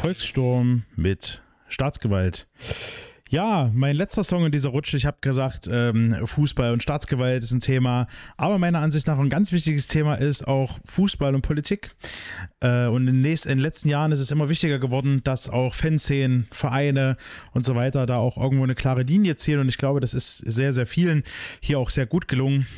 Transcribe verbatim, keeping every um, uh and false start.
Volkssturm mit Staatsgewalt. Ja, mein letzter Song in dieser Rutsche, ich habe gesagt, ähm, Fußball und Staatsgewalt ist ein Thema, aber meiner Ansicht nach ein ganz wichtiges Thema ist auch Fußball und Politik. Äh, und in den, nächsten, in den letzten Jahren ist es immer wichtiger geworden, dass auch Fanszenen, Vereine und so weiter da auch irgendwo eine klare Linie ziehen und ich glaube, das ist sehr, sehr vielen hier auch sehr gut gelungen.